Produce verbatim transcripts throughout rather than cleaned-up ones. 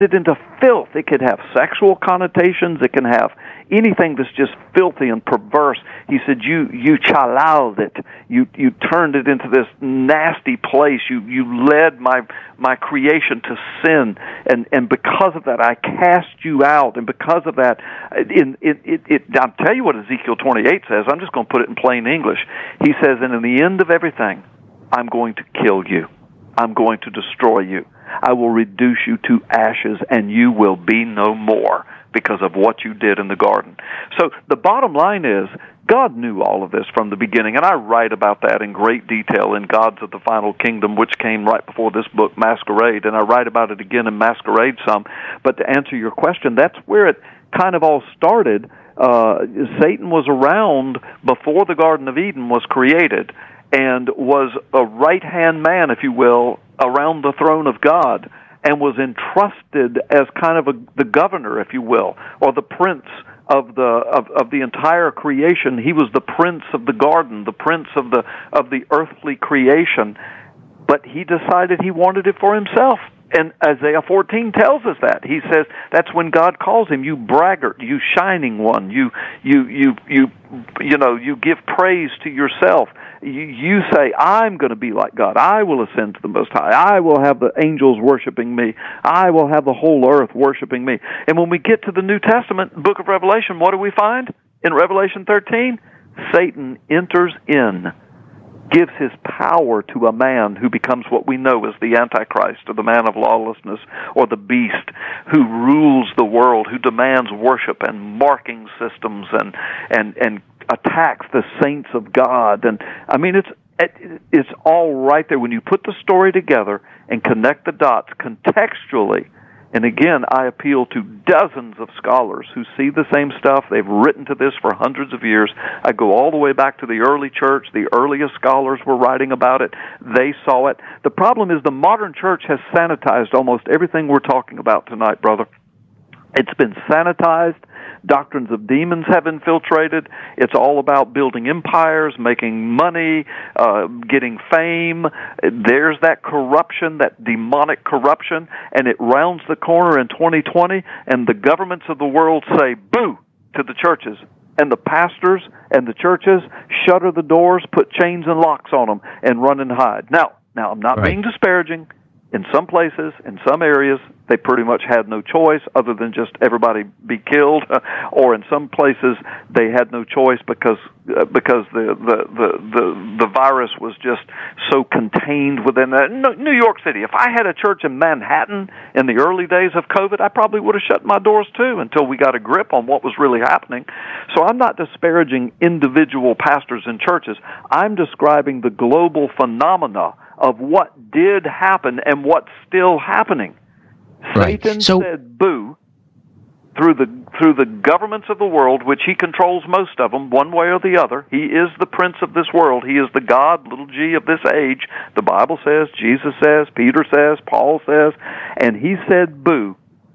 it into filth. It could have sexual connotations. It can have anything that's just filthy and perverse. He said, you you chalaled it. You you turned it into this nasty place. You you led my my creation to sin, and and because of that, I cast you out. And because of that, in it it, it I'll tell you what Ezekiel twenty-eight says. I'm just going to put it in plain English. He says, and in the end of everything, I'm going to kill you. I'm going to destroy you. I will reduce you to ashes, and you will be no more because of what you did in the garden. So the bottom line is, God knew all of this from the beginning, and I write about that in great detail in Gods of the Final Kingdom, which came right before this book, Masquerade, and I write about it again in Masquerade some. But to answer your question, that's where it kind of all started. Uh, Satan was around before the Garden of Eden was created, and was a right-hand man, if you will, around the throne of God, and was entrusted as kind of a, the governor, if you will, or the prince of the of, of the entire creation. He was the prince of the garden, the prince of the of the earthly creation, but he decided he wanted it for himself. And Isaiah fourteen tells us that. He says that's when God calls him, you braggart, you shining one, you you you you you know, you give praise to yourself. You, you say, I'm going to be like God. I will ascend to the Most High. I will have the angels worshiping me. I will have the whole earth worshiping me. And when we get to the New Testament, book of Revelation, what do we find? In Revelation thirteen, Satan enters in, gives his power to a man who becomes what we know as the Antichrist, or the man of lawlessness, or the beast, who rules the world, who demands worship and marking systems and and and attacks the saints of God. And I mean, it's it, it's all right there when you put the story together and connect the dots contextually. And again, I appeal to dozens of scholars who see the same stuff. They've written to this for hundreds of years. I go all the way back to the early church. The earliest scholars were writing about it. They saw it. The problem is the modern church has sanitized almost everything we're talking about tonight, brother. It's been sanitized. Doctrines of demons have infiltrated. It's all about building empires, making money, uh, getting fame. There's that corruption, that demonic corruption, and it rounds the corner in twenty twenty, and the governments of the world say, boo, to the churches. And the pastors and the churches shutter the doors, put chains and locks on them, and run and hide. Now, now I'm not right. being disparaging. In some places, in some areas, they pretty much had no choice other than just everybody be killed, or in some places they had no choice because uh, because the, the the the the virus was just so contained within that. New York City. If I had a church in Manhattan in the early days of COVID, I probably would have shut my doors too until we got a grip on what was really happening. So I'm not disparaging individual pastors and churches. I'm describing the global phenomena of what did happen and what's still happening. Right. Satan so, said boo through the through the governments of the world, which he controls most of them, one way or the other. He is the prince of this world. He is the God, little g, of this age. The Bible says, Jesus says, Peter says, Paul says, and he said boo.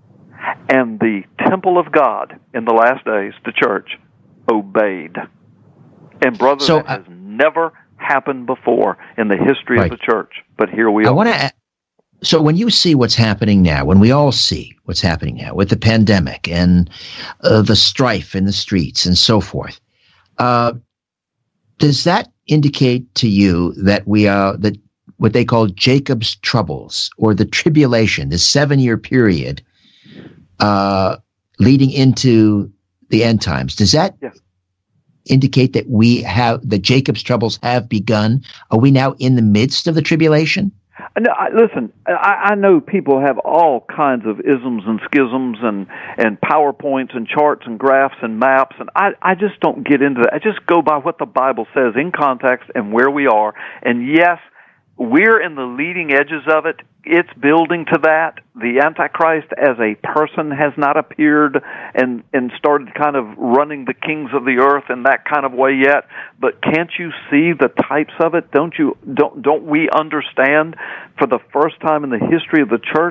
And the temple of God in the last days, the church, obeyed. And brother, so, that has uh, never happened before in the history right. of the church, but here we I are. Want to. So when you see what's happening now, when we all see what's happening now with the pandemic and uh, the strife in the streets and so forth, uh, does that indicate to you that we are that what they call Jacob's troubles, or the tribulation, the seven-year period uh, leading into the end times? Does that? Yes. Indicate that we have that Jacob's troubles have begun? Are we now in the midst of the tribulation? No, I, listen, I, I know people have all kinds of isms and schisms and, and PowerPoints and charts and graphs and maps, and I, I just don't get into that. I just go by what the Bible says in context and where we are. And yes, we're in the leading edges of it. It's building to that. The Antichrist as a person has not appeared and, and started kind of running the kings of the earth in that kind of way yet. But can't you see the types of it? Don't you? Don't don't we understand? For the first time in the history of the church,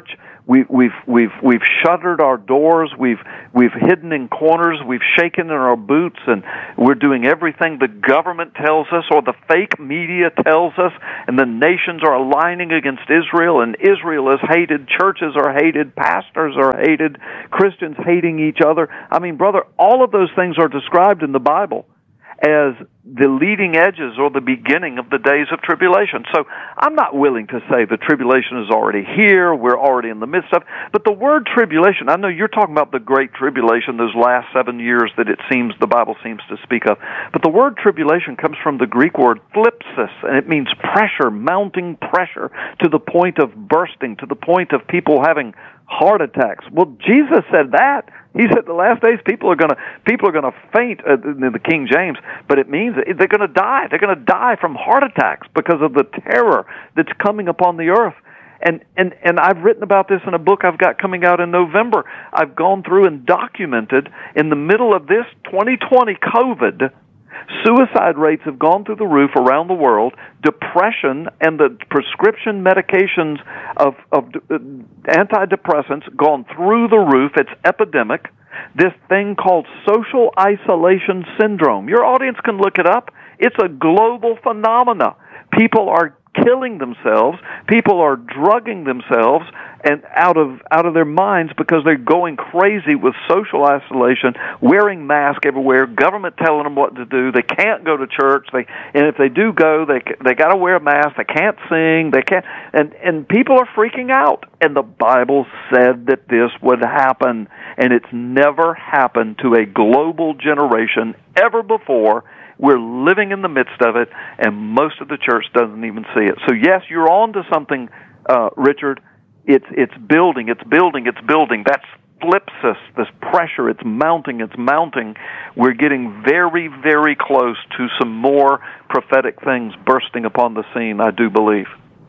We, we've we've we've shuttered our doors. We've we've hidden in corners. We've shaken in our boots, and we're doing everything the government tells us or the fake media tells us. And the nations are aligning against Israel, and Israel is hated. Churches are hated. Pastors are hated. Christians hating each other. I mean, brother, all of those things are described in the Bible as the leading edges or the beginning of the days of tribulation. So I'm not willing to say the tribulation is already here, we're already in the midst of it, but the word tribulation, I know you're talking about the great tribulation, those last seven years that it seems, the Bible seems to speak of, but the word tribulation comes from the Greek word thlipsis, and it means pressure, mounting pressure to the point of bursting, to the point of people having heart attacks. Well, Jesus said that. He said the last days people are going to people are going to faint uh, in the King James, but it means that they're going to die. They're going to die from heart attacks because of the terror that's coming upon the earth. And and and I've written about this in a book I've got coming out in November. I've gone through and documented in the middle of this twenty twenty COVID, suicide rates have gone through the roof around the world. Depression and the prescription medications of, of uh, antidepressants gone through the roof. It's epidemic. This thing called social isolation syndrome. Your audience can look it up. It's a global phenomena. People are killing themselves. People are drugging themselves and out of out of their minds because they're going crazy with social isolation, wearing masks everywhere, government telling them what to do. They can't go to church. They and if they do go, they they got to wear a mask. They can't sing. They can't and and people are freaking out. And the Bible said that this would happen, and it's never happened to a global generation ever before. We're living in the midst of it, and most of the church doesn't even see it. So, yes, you're on to something, uh, Richard. It's it's building, it's building, it's building. That's thlipsis, this pressure. It's mounting, it's mounting. We're getting very, very close to some more prophetic things bursting upon the scene, I do believe.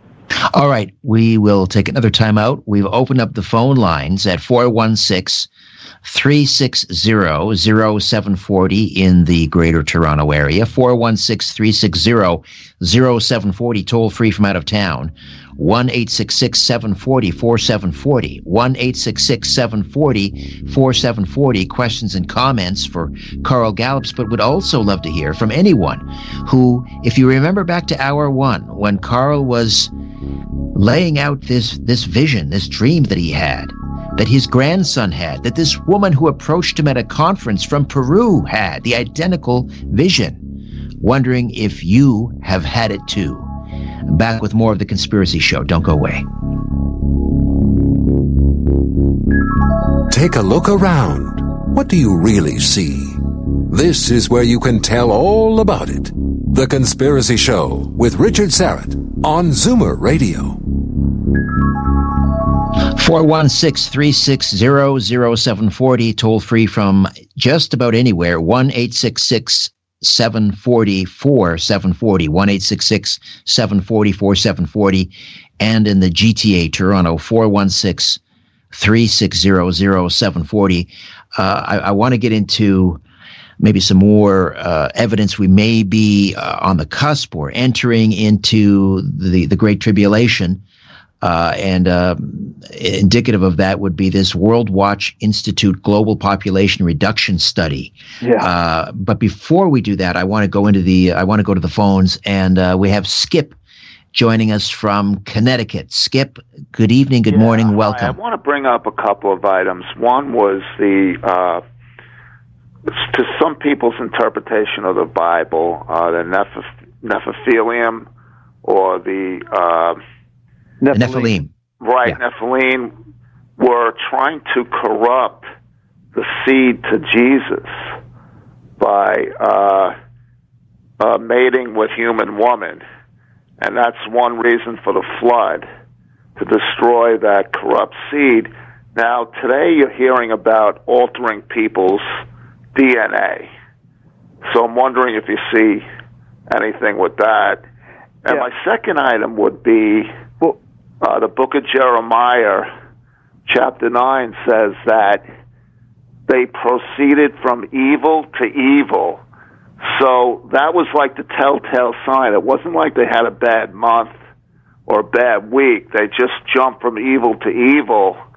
All right, we will take another time out. We've opened up the phone lines at four one six, three six zero, zero seven four zero in the Greater Toronto Area, four one six, three six zero, zero seven four zero, toll free from out of town, one eight six six, seven four zero, four seven four zero, one eight six six, seven four zero, four seven four zero. Questions and comments for Carl Gallups, but would also love to hear from anyone who, if you remember back to hour one, when Carl was laying out this this vision, this dream that he had, that his grandson had, that this woman who approached him at a conference from Peru had, the identical vision. Wondering if you have had it too. Back with more of The Conspiracy Show. Don't go away. Take a look around. What do you really see? This is where you can tell all about it. The Conspiracy Show with Richard Syrett on Zoomer Radio. four one six, three six zero, zero seven four zero, toll free from just about anywhere, one eight six six, seven four zero, four seven four zero, one eight six six, seven four zero, four seven four zero, and in the G T A Toronto, four one six, three six zero, zero seven four zero. Uh, I, I want to get into maybe some more uh, evidence we may be uh, on the cusp or entering into the, the Great Tribulation. Uh, and uh, indicative of that would be this World Watch Institute Global Population Reduction Study. Yeah. Uh, but before we do that, I want to go into the I want to go to the phones, and uh, we have Skip joining us from Connecticut. Skip, good evening, good yeah, morning, welcome. I, I want to bring up a couple of items. One was the uh, to some people's interpretation of the Bible, uh, the Neph- Nephilim or the uh, Nephilim. Nephilim. Right, yeah. Nephilim were trying to corrupt the seed to Jesus by uh, uh, mating with human woman. And that's one reason for the flood, to destroy that corrupt seed. Now, today you're hearing about altering people's D N A. So I'm wondering if you see anything with that. And yeah. my second item would be well, uh, the book of Jeremiah, chapter nine, says that they proceeded from evil to evil. So that was like the telltale sign. It wasn't like they had a bad month or a bad week. They just jumped from evil to evil.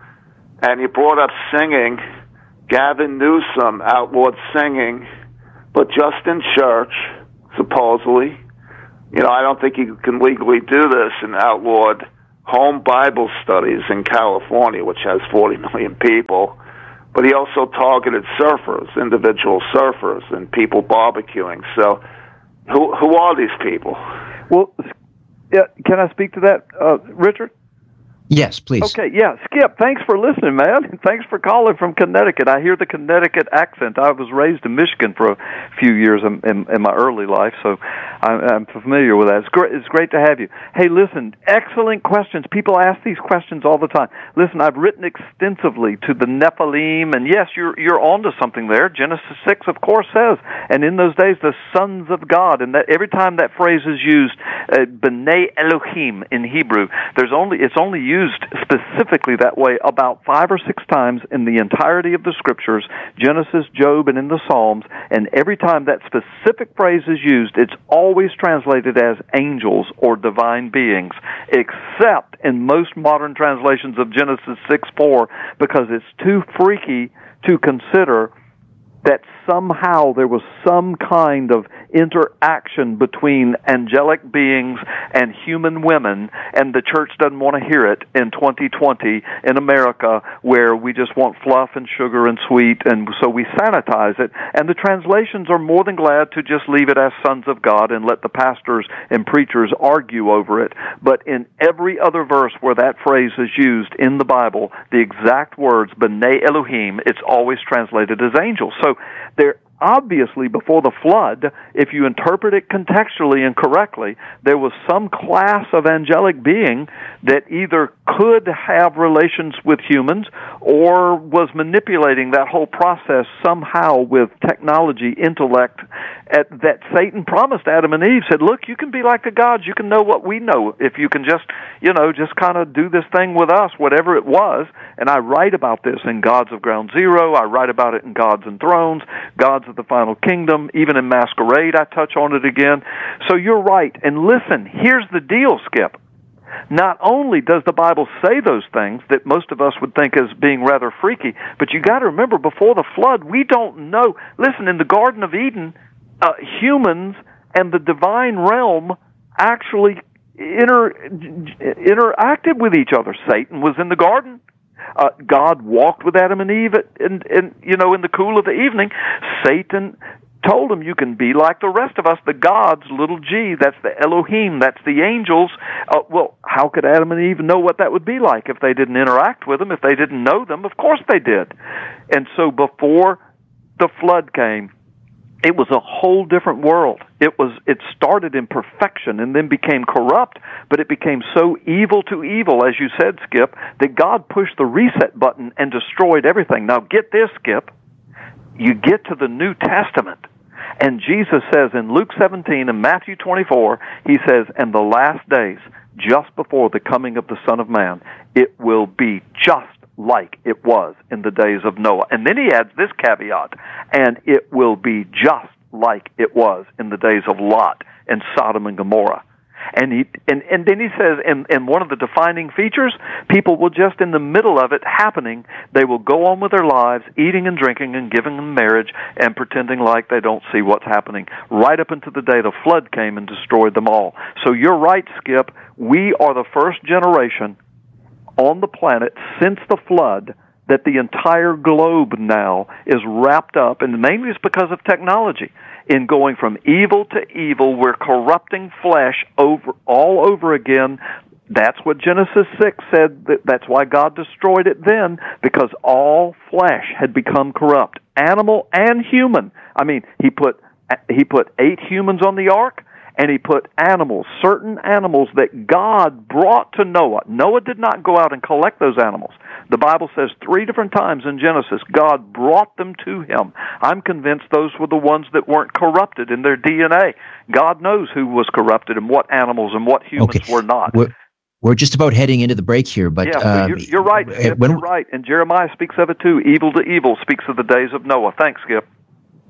And you brought up singing. Gavin Newsom outlawed singing, but just in church, supposedly. You know, I don't think you can legally do this, and outlawed home Bible studies in California, which has forty million people. But he also targeted surfers, individual surfers, and people barbecuing. So who who are these people? Well, yeah, can I speak to that, uh, Richard? Yes, please. Okay, yeah, Skip, thanks for listening, man. And thanks for calling from Connecticut. I hear the Connecticut accent. I was raised in Michigan for a few years in, in, in my early life, so I'm, I'm familiar with that. It's great, it's great to have you. Hey, listen, excellent questions. People ask these questions all the time. Listen, I've written extensively to the Nephilim, and yes, you're you're onto something there. Genesis six, of course, says, and in those days, the sons of God, and that every time that phrase is used, uh, B'nai Elohim in Hebrew, there's only it's only used used specifically that way about five or six times in the entirety of the Scriptures, Genesis, Job, and in the Psalms, and every time that specific phrase is used, it's always translated as angels or divine beings, except in most modern translations of Genesis six four, because it's too freaky to consider that somehow there was some kind of interaction between angelic beings and human women, and the church doesn't want to hear it in twenty twenty in America, where we just want fluff and sugar and sweet, and so we sanitize it. And the translations are more than glad to just leave it as sons of God and let the pastors and preachers argue over it. But in every other verse where that phrase is used in the Bible, the exact words, B'nai Elohim, it's always translated as angels. So there obviously, before the flood, if you interpret it contextually and correctly, there was some class of angelic being that either could have relations with humans or was manipulating that whole process somehow with technology, intellect, at, that Satan promised Adam and Eve, said, look, you can be like the gods, you can know what we know, if you can just, you know, just kind of do this thing with us, whatever it was. And I write about this in Gods of Ground Zero, I write about it in Gods and Thrones, Gods of the Final Kingdom, even in Masquerade I touch on it again. So you're right. And listen, here's the deal, Skip. Not only does the Bible say those things that most of us would think as being rather freaky, but you got to remember, before the flood, we don't know. Listen, in the Garden of Eden, uh, humans and the divine realm actually inter- interacted with each other. Satan was in the garden. Uh, God walked with Adam and Eve, at, in, in, you know, in the cool of the evening. Satan told him, you can be like the rest of us, the gods, little g, that's the Elohim, that's the angels. Uh, well, how could Adam and Eve know what that would be like if they didn't interact with them, if they didn't know them? Of course they did. And so before the flood came, it was a whole different world. It was, it started in perfection and then became corrupt, but it became so evil to evil, as you said, Skip, that God pushed the reset button and destroyed everything. Now get this, Skip. You get to the New Testament, and Jesus says in Luke seventeen and Matthew twenty-four, he says, in the last days, just before the coming of the Son of Man, it will be just like it was in the days of Noah. And then he adds this caveat, and it will be just like it was in the days of Lot and Sodom and Gomorrah. And he and, and then he says, and, and one of the defining features, people will just in the middle of it happening, they will go on with their lives, eating and drinking and giving in marriage and pretending like they don't see what's happening, right up until the day the flood came and destroyed them all. So you're right, Skip. We are the first generation on the planet since the flood that the entire globe now is wrapped up, and mainly it's because of technology, in going from evil to evil. We're corrupting flesh over all over again. That's what Genesis six said. That that's why God destroyed it then, because all flesh had become corrupt, animal and human. I mean, he put he put eight humans on the ark, and he put animals, certain animals that God brought to Noah. Noah did not go out and collect those animals. The Bible says three different times in Genesis, God brought them to him. I'm convinced those were the ones that weren't corrupted in their D N A. God knows who was corrupted and what animals and what humans okay. were not. We're, we're just about heading into the break here, but yeah, uh, you're, you're right. Skip, when, you're right, and Jeremiah speaks of it too. Evil to evil speaks of the days of Noah. Thanks, Skip.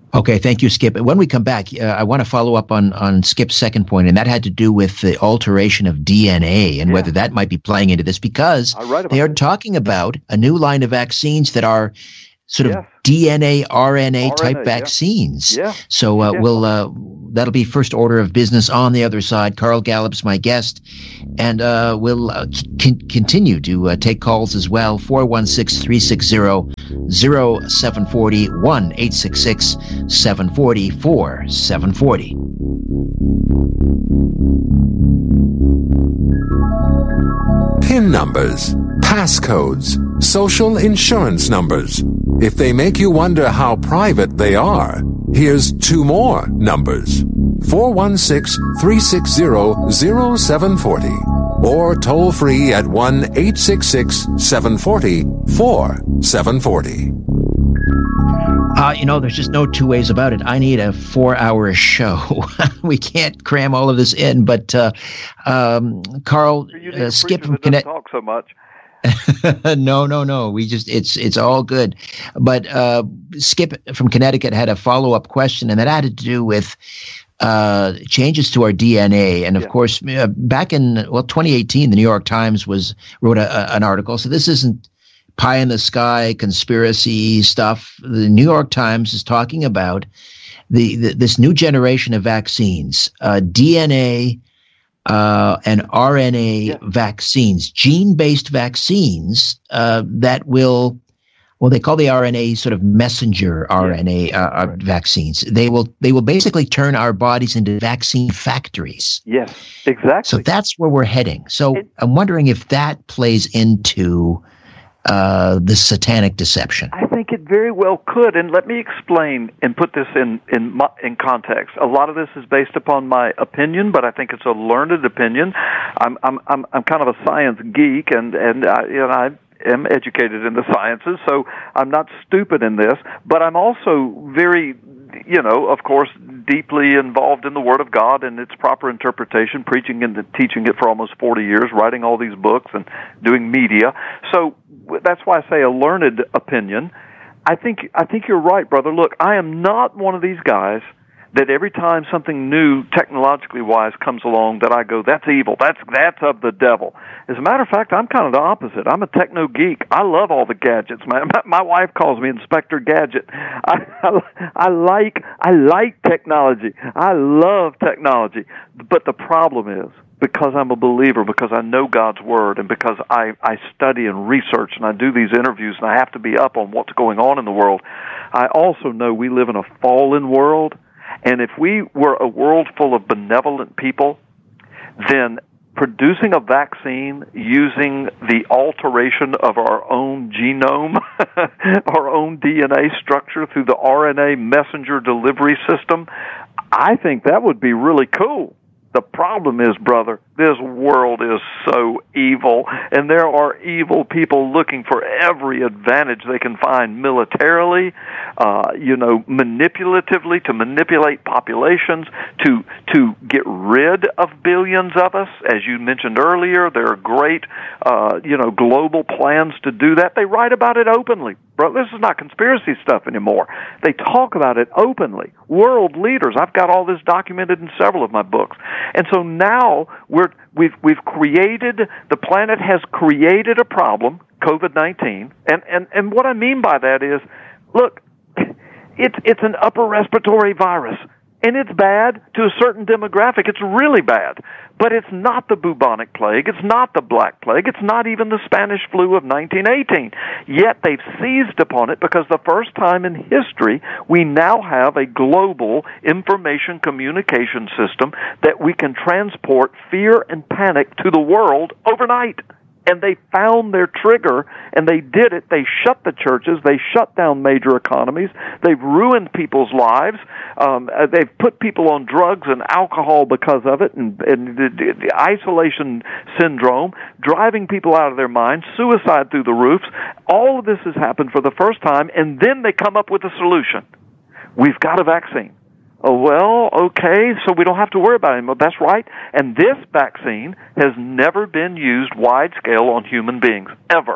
Okay, thank you, Skip. When we come back, uh, I want to follow up on, on Skip's second point, and that had to do with the alteration of D N A and Yeah. whether that might be playing into this, because I write about they are this. talking about a new line of vaccines that are sort of Yes. D N A, R N A type R N A, yeah. vaccines. Yeah. So uh, Yeah. we'll uh, that'll be first order of business on the other side. Carl Gallup's my guest, and uh, we'll uh, c- continue to uh, take calls as well. four one six, three six zero, zero seven four zero, one eight six six, seven four zero, four seven four zero. PIN numbers, passcodes, social insurance numbers. If they make you wonder how private they are, here's two more numbers. four one six, three six zero, zero seven four zero or toll free at one eight six six, seven four zero, four seven four zero. Uh, you know, there's just no two ways about it. I need a four-hour show. We can't cram all of this in, but uh, um, Carl, You need uh, a Skip preacher from that doesn't Connect. talk so much. no, no, no. We just it's it's all good. But uh, Skip from Connecticut had a follow-up question, and that had to do with uh, changes to our D N A. And of Yeah. course, uh, back in well twenty eighteen, the New York Times was wrote a, a, an article. So this isn't pie in the sky conspiracy stuff. The New York Times is talking about the, the this new generation of vaccines, uh, D N A. Uh, and R N A Yeah. vaccines, gene-based vaccines uh, that will, well, they call the R N A sort of messenger R N A uh, uh, Right. vaccines. They will they will basically turn our bodies into vaccine factories. Yes, exactly. So that's where we're heading. So It- I'm wondering if that plays into uh, the satanic deception. I think it very well could, and let me explain and put this in in my, in context. A lot of this is based upon my opinion, but I think it's a learned opinion. I'm I'm I'm, I'm kind of a science geek, and and I, you know, I am educated in the sciences, so I'm not stupid in this. But I'm also very, you know, of course, deeply involved in the Word of God and its proper interpretation, preaching and teaching it for almost forty years, writing all these books and doing media. So that's why I say a learned opinion. I think I think you're right, brother. Look, I am not one of these guys that every time something new technologically wise comes along that I go, that's evil, that's that's of the devil. As a matter of fact, I'm kind of the opposite. I'm a techno geek. I love all the gadgets. My my wife calls me Inspector Gadget. I, I, I like I like technology. I love technology. But the problem is, because I'm a believer, because I know God's Word, and because I, I study and research and I do these interviews and I have to be up on what's going on in the world, I also know we live in a fallen world. And if we were a world full of benevolent people, then producing a vaccine using the alteration of our own genome, our own D N A structure through the R N A messenger delivery system, I think that would be really cool. The problem is, brother, this world is so evil, and there are evil people looking for every advantage they can find militarily, uh, you know, manipulatively, to manipulate populations, to to get rid of billions of us. As you mentioned earlier, there are great, uh, you know, global plans to do that. They write about it openly. Bro, this is not conspiracy stuff anymore. They talk about it openly. World leaders. I've got all this documented in several of my books. And so now we're we've we've created, the planet has created a problem, COVID nineteen. And and and what I mean by that is, look, it's it's an upper respiratory virus. And it's bad to a certain demographic. It's really bad. But it's not the bubonic plague. It's not the black plague. It's not even the Spanish flu of nineteen eighteen. Yet they've seized upon it because the first time in history we now have a global information communication system that we can transport fear and panic to the world overnight. And they found their trigger, and they did it. They shut the churches. They shut down major economies. They've ruined people's lives. Um, they've put people on drugs and alcohol because of it, and, and the, the isolation syndrome, driving people out of their minds, suicide through the roofs. All of this has happened for the first time, and then they come up with a solution. We've got a vaccine. Oh, well, okay, so we don't have to worry about it anymore. That's right. And this vaccine has never been used wide scale on human beings, ever.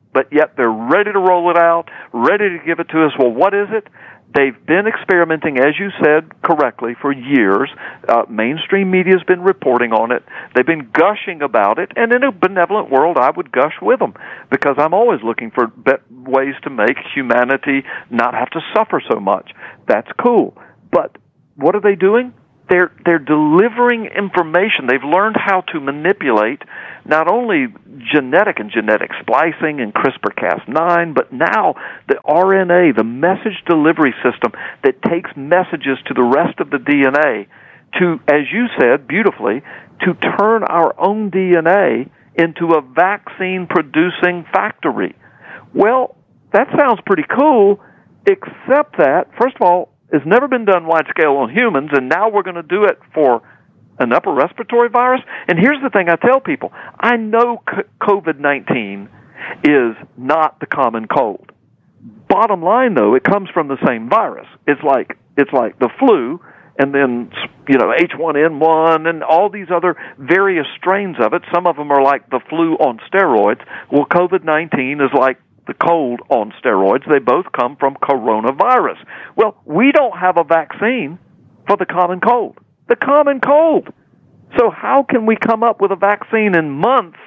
but yet they're ready to roll it out, ready to give it to us. Well, what is it? They've been experimenting, as you said correctly, for years. Uh, mainstream media's been reporting on it. They've been gushing about it, and in a benevolent world, I would gush with them, because I'm always looking for be- ways to make humanity not have to suffer so much. That's cool. But what are they doing? They're they're delivering information. They've learned how to manipulate not only genetic and genetic splicing and CRISPR Cas nine, but now the R N A, the message delivery system that takes messages to the rest of the D N A to, as you said beautifully, to turn our own D N A into a vaccine-producing factory. Well, that sounds pretty cool, except that, first of all, it's never been done wide-scale on humans, and now we're going to do it for an upper respiratory virus. And here's the thing I tell people. I know COVID nineteen is not the common cold. Bottom line, though, it comes from the same virus. It's like it's like the flu, and then, you know, H one N one and all these other various strains of it. Some of them are like the flu on steroids. Well, COVID nineteen is like the cold on steroids. They both come from coronavirus. Well, we don't have a vaccine for the common cold. The common cold. So how can we come up with a vaccine in months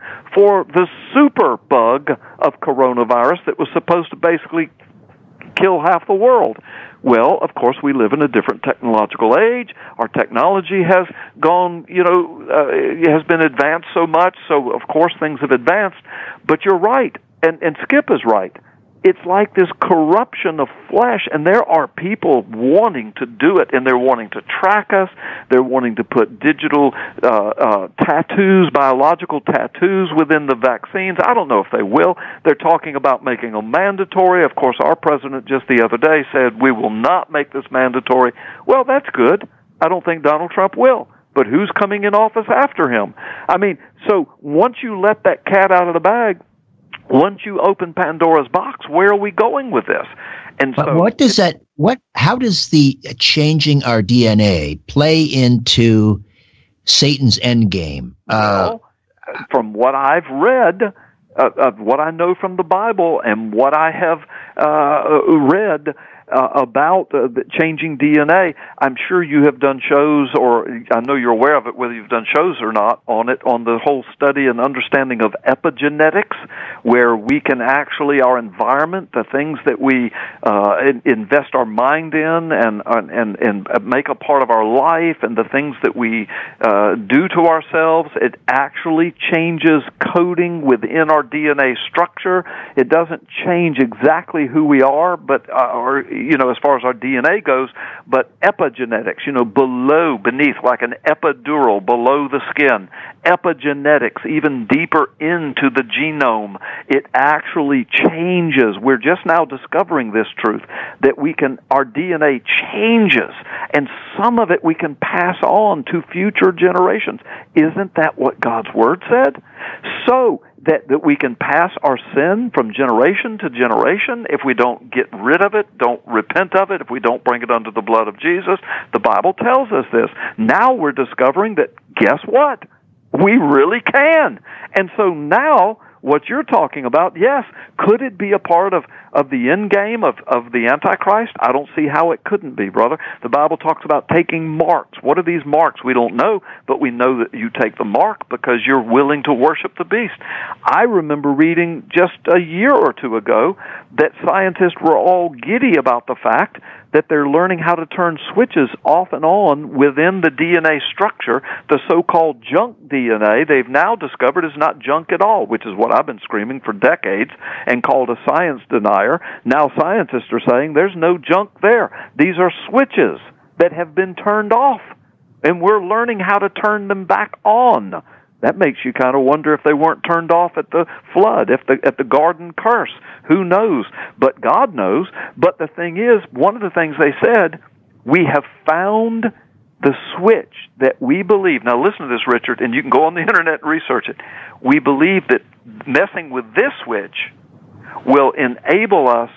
for the super bug of coronavirus that was supposed to basically kill half the world? Well, of course, we live in a different technological age. Our technology has gone, you know, uh, has been advanced so much, so of course things have advanced. But you're right. And, and Skip is right. It's like this corruption of flesh, and there are people wanting to do it, and they're wanting to track us. They're wanting to put digital uh, uh, tattoos, biological tattoos within the vaccines. I don't know if they will. They're talking about making them mandatory. Of course, our president just the other day said, we will not make this mandatory. Well, that's good. I don't think Donald Trump will. But who's coming in office after him? I mean, so once you let that cat out of the bag, once you open Pandora's box, where are we going with this? And but so, what does that? What? How does the changing our D N A play into Satan's endgame? Well, uh, from what I've read, uh, of what I know from the Bible, and what I have uh, read uh, about uh, the changing D N A, I'm sure you have done shows, or I know you're aware of it, whether you've done shows or not, on it, on the whole study and understanding of epigenetics, where we can actually, our environment, the things that we uh, invest our mind in and, and, and make a part of our life, and the things that we uh, do to ourselves, it actually changes coding within our D N A structure. It doesn't change exactly who we are, but uh, or you know, as far as our D N A goes, but epigenetics, you know, below, beneath, like an epidural below the skin, epigenetics, even deeper into the genome, it actually changes. We're just now discovering this truth, that we can, our D N A changes, and some of it we can pass on to future generations. Isn't that what God's Word said? So, that, that we can pass our sin from generation to generation if we don't get rid of it, don't repent of it, if we don't bring it under the blood of Jesus. The Bible tells us this. Now we're discovering that, guess what? We really can. And so now, what you're talking about, yes, could it be a part of, of the end game of, of the Antichrist? I don't see how it couldn't be, brother. The Bible talks about taking marks. What are these marks? We don't know, but we know that you take the mark because you're willing to worship the beast. I remember reading just a year or two ago that scientists were all giddy about the fact that they're learning how to turn switches off and on within the D N A structure. The so-called junk D N A they've now discovered is not junk at all, which is what I've been screaming for decades and called a science denier. Now scientists are saying there's no junk there. These are switches that have been turned off, and we're learning how to turn them back on. That makes you kind of wonder if they weren't turned off at the flood, if the at the garden curse. Who knows? But God knows. But the thing is, one of the things they said, we have found the switch that we believe. Now listen to this, Richard, and you can go on the internet and research it. We believe that messing with this switch will enable us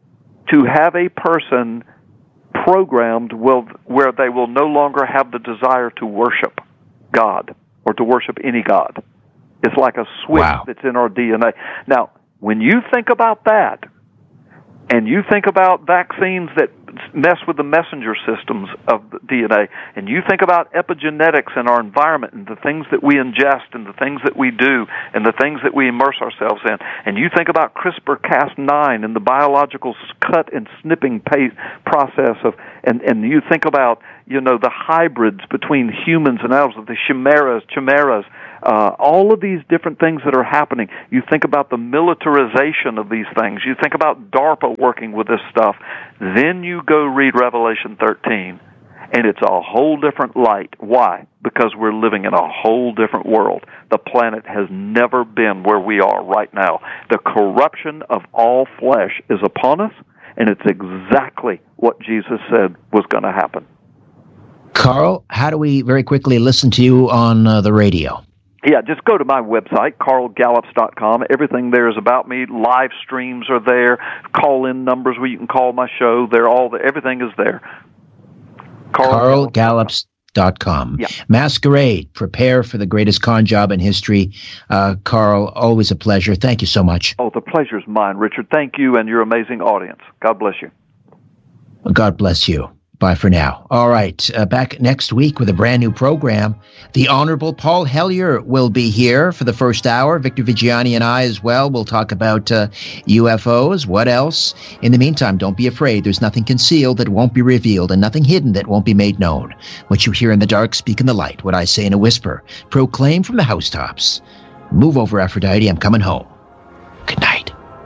to have a person programmed will, where they will no longer have the desire to worship God or to worship any God. It's like a switch wow. that's in our D N A. Now, when you think about that, and you think about vaccines that mess with the messenger systems of the D N A, and you think about epigenetics in our environment and the things that we ingest and the things that we do and the things that we immerse ourselves in, and you think about CRISPR Cas nine and the biological cut and snipping pace process of, and, and you think about, you know, the hybrids between humans and animals, the chimeras, chimeras, Uh, all of these different things that are happening. You think about the militarization of these things. You think about DARPA working with this stuff. Then you go read Revelation thirteen, and it's a whole different light. Why? Because we're living in a whole different world. The planet has never been where we are right now. The corruption of all flesh is upon us, and it's exactly what Jesus said was going to happen. Carl, how do we very quickly listen to you on uh, the radio? Yeah, just go to my website, carl gallups dot com. Everything there is about me. Live streams are there. Call-in numbers where you can call my show. They're all there. Everything is there. carl gallups dot com. Yeah. Masquerade, prepare for the greatest con job in history. Uh, Carl, always a pleasure. Thank you so much. Oh, the pleasure's mine, Richard. Thank you and your amazing audience. God bless you. God bless you. Bye for now. All right. Uh, back next week with a brand new program. The Honorable Paul Hellyer will be here for the first hour. Victor Vigiani and I as well will talk about uh, U F Os. What else? In the meantime, don't be afraid. There's nothing concealed that won't be revealed and nothing hidden that won't be made known. What you hear in the dark, speak in the light. What I say in a whisper, proclaim from the housetops. Move over, Aphrodite. I'm coming home. Good night.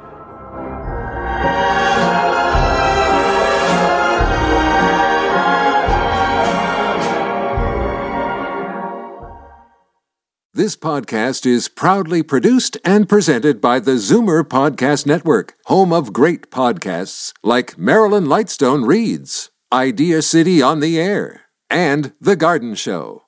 This podcast is proudly produced and presented by the Zoomer Podcast Network, home of great podcasts like Marilyn Lightstone Reads, Idea City on the Air, and The Garden Show.